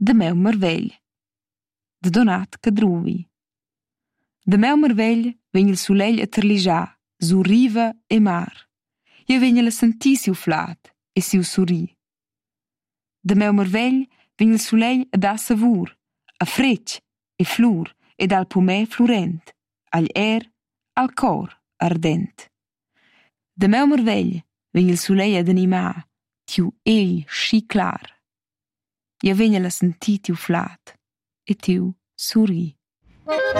De meu marvegl, de Donat Cadruvi. De meu marvegl vegn il sulegl a terlischà, su riva e mar. Io vegn la sentì siu flat e siu sorri. De meu marvegl vegn il sulegl a dar savur, a frecc e flur ed al pumè flurent, agl al cor ardent. De meu marvegl vegn il sulegl ad animà tiu egl schi clar. Io vegn la sentì tiu flat e tiu sorri.